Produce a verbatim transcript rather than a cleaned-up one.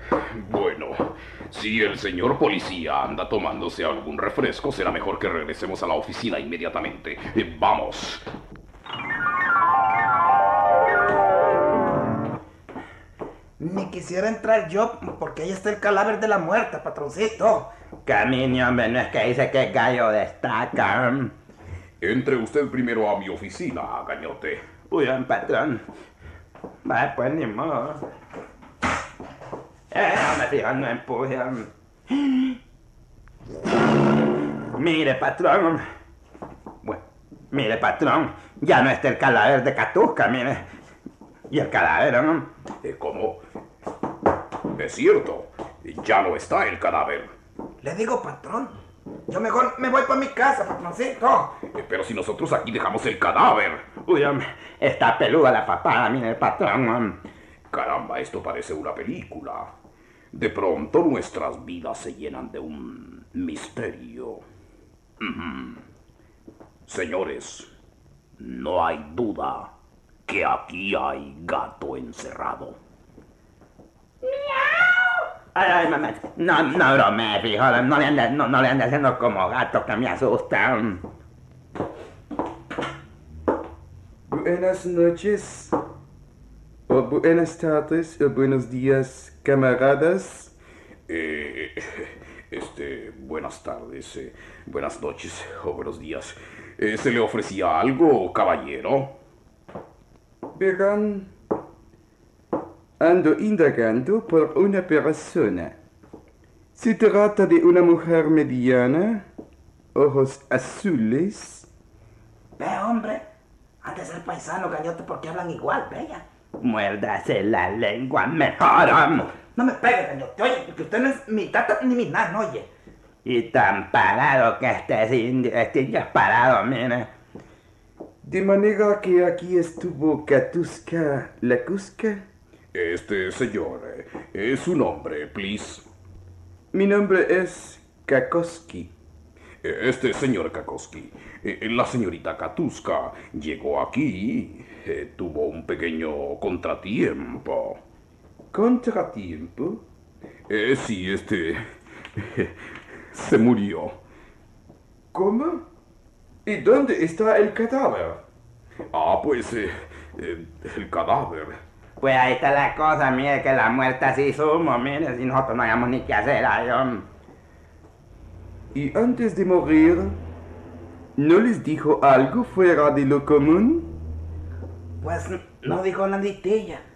Bueno, si el señor policía anda tomándose algún refresco, será mejor que regresemos a la oficina inmediatamente. Eh, vamos. Ni quisiera entrar yo, porque ahí está el cadáver de la muerta, patroncito. Camine, hombre, no es que dice que gallo destaca. Entre usted primero a mi oficina, gañote. Uy, patrón. Va, pues ni modo. Eh, no me fijo, no empuje. Mire, patrón. Bueno, mire, patrón. Ya no está el cadáver de Katusha, mire. Y el cadáver, ¿no? Eh, ¿Cómo? Es cierto, ya no está el cadáver. Le digo, patrón, yo mejor me voy para mi casa, patroncito. Eh, Pero si nosotros aquí dejamos el cadáver. Uy, hombre, está peluda la papada, mire, el patrón. Hombre. Caramba, esto parece una película. De pronto nuestras vidas se llenan de un misterio. Ujú. Señores, no hay duda que aquí hay gato encerrado. Ay, ay, mamá, no, no brome, fijo, no le ande, no, no le ande haciendo como gato que me asustan. Buenas noches, o buenas tardes, o buenos días, camaradas. Eh, este, buenas tardes, eh, buenas noches o buenos días. Eh, ¿Se le ofrecía algo, caballero? Verán, ando indagando por una persona. Se trata de una mujer mediana, ojos azules. Ve, hombre, han de ser paisano, gañote, porque hablan igual, bella. Muérdase la lengua mejor, hombre. No me pegue, gañote, oye, que usted no es mi tata ni mi nan, oye. Y tan parado que este indio, este indio es parado, mire. De manera que aquí estuvo Katusha la Cusca. Este señor, eh, es su nombre, please. Mi nombre es Kakoski. Eh, Este señor Kakoski, eh, la señorita Katusha llegó aquí, eh, tuvo un pequeño contratiempo. ¿Contratiempo? Eh, sí, este... se murió. ¿Cómo? ¿Y dónde está el cadáver? Ah, pues, eh, eh, el cadáver. Pues ahí está la cosa, mire, que la muerta sí sumo, mire, si nosotros no hayamos ni qué hacer ahí, hombre. Y antes de morir, ¿no les dijo algo fuera de lo común? Pues no dijo la ditilla.